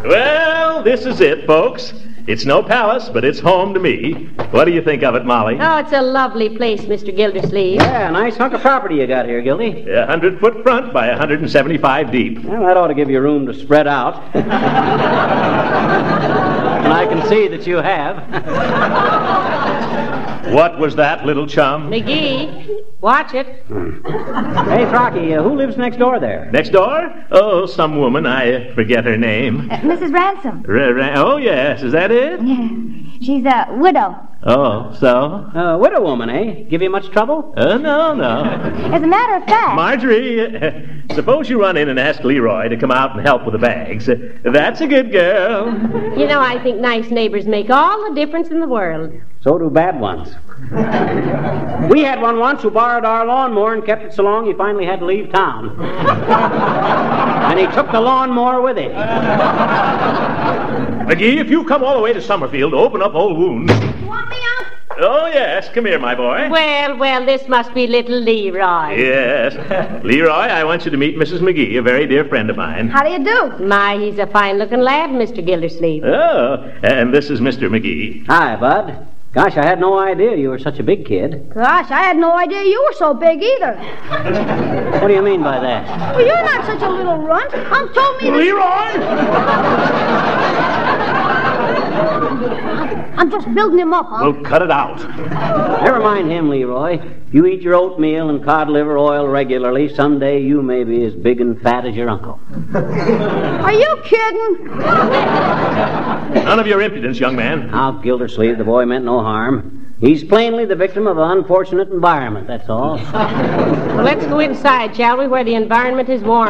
Well, this is it, folks. It's no palace, but it's home to me. What do you think of it, Molly? Oh, it's a lovely place, Mr. Gildersleeve. Yeah, nice hunk of property you got here, Gildy. 100-foot front by 175 deep. Well, that ought to give you room to spread out. And I can see that you have. What was that, little chum? McGee, watch it. Hey, Frocky, who lives next door there? Next door? Oh, some woman. I forget her name. Mrs. Ransom. Oh, yes. Is that it? Yeah. She's a widow. Oh, so? Widow woman, eh? Give you much trouble? No. As a matter of fact... Marjorie, suppose you run in and ask Leroy to come out and help with the bags. That's a good girl. You know, I think nice neighbors make all the difference in the world. So do bad ones. We had one once who borrowed our lawnmower and kept it so long he finally had to leave town. And he took the lawnmower with him. McGee, if you come all the way to Summerfield to open up old wounds... You want me out? Oh, yes. Come here, my boy. Well, this must be little Leroy. Yes. Leroy, I want you to meet Mrs. McGee, a very dear friend of mine. How do you do? My, he's a fine-looking lad, Mr. Gildersleeve. Oh, and this is Mr. McGee. Hi, Bud. Gosh, I had no idea you were such a big kid. Gosh, I had no idea you were so big either. What do you mean by that? Well, you're not such a little runt. Unc told me... Leroy! I'm just building him up, Unc. Well, cut it out. Never mind him, Leroy. If you eat your oatmeal and cod liver oil regularly, someday you may be as big and fat as your uncle. Are you kidding? None of your impudence, young man. Now, Gildersleeve, the boy meant no harm. He's plainly the victim of an unfortunate environment, that's all. Well, let's go inside, shall we, where the environment is warm.